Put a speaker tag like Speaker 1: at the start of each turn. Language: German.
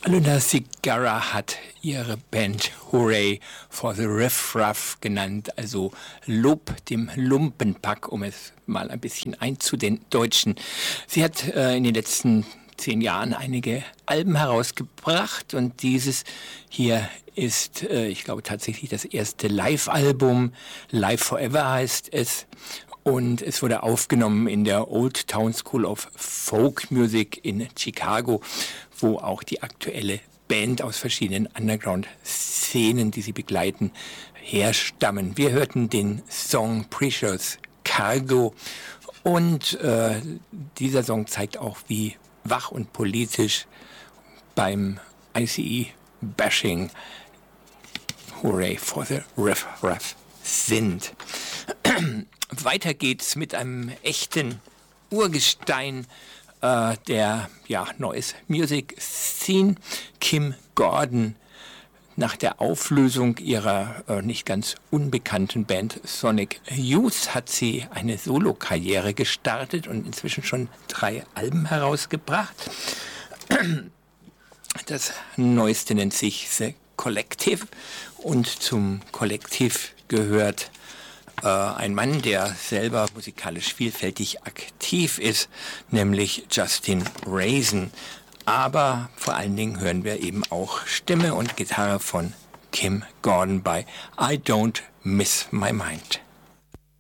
Speaker 1: Aluna Sigara hat ihre Band Hooray for the Riff Raff genannt, also Lob dem Lumpenpack, um es mal ein bisschen einzudeutschen. Sie hat in den letzten 10 Jahren einige Alben herausgebracht und dieses hier ist, ich glaube tatsächlich das erste Live-Album. Live Forever heißt es. Und es wurde aufgenommen in der Old Town School of Folk Music in Chicago, wo auch die aktuelle Band aus verschiedenen Underground-Szenen, die sie begleiten, herstammen. Wir hörten den Song Precious Cargo und dieser Song zeigt auch, wie wach und politisch beim ICE-Bashing Hooray for the Riff Raff sind. Weiter geht's mit einem echten Urgestein der Noise Music Scene, Kim Gordon. Nach der Auflösung ihrer nicht ganz unbekannten Band Sonic Youth hat sie eine Solokarriere gestartet und inzwischen schon 3 Alben herausgebracht. Das neueste nennt sich The Collective und zum Kollektiv gehört ein Mann, der selber musikalisch vielfältig aktiv ist, nämlich Justin Raisin. Aber vor allen Dingen hören wir eben auch Stimme und Gitarre von Kim Gordon bei I Don't Miss My Mind.